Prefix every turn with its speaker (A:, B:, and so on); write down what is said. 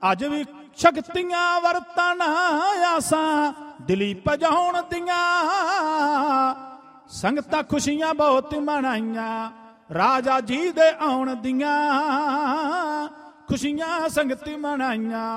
A: ਅੱਜ ਵੀ ਸ਼ਕਤੀਆਂ ਵਰਤਣ ਆਸਾਂ ਦਿਲੀ ਭਜਾਉਣ ਦੀਆਂ। ਸੰਗਤਾਂ ਖੁਸ਼ੀਆਂ ਬਹੁਤ ਮਨਾਈਆਂ ਰਾਜਾ ਜੀ ਦੇ ਆਉਣ ਦੀਆਂ। ਖੁਸ਼ੀਆਂ ਸੰਗਤ ਮਨਾਈਆਂ